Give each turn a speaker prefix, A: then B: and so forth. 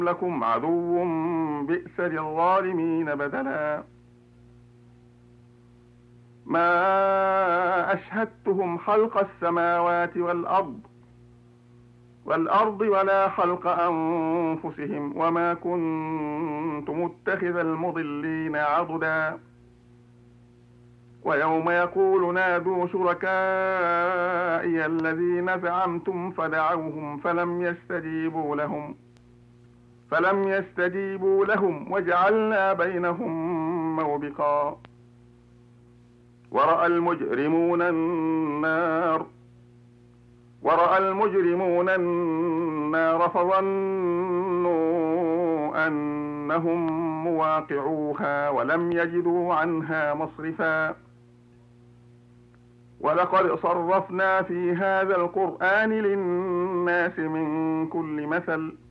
A: لكم عدو بئس للظالمين بدلا ما أشهدتهم خلق السماوات والأرض ولا خلق أنفسهم وما كنت متخذ المضلين عضدا ويوم يقول نادوا شركائي الذين زعمتم فدعوهم فلم يستجيبوا لهم وجعلنا بينهم موبقا ورأى المجرمون النار فظنوا أنهم مواقعوها ولم يجدوا عنها مصرفا ولقد صرفنا في هذا القرآن للناس من كل مثل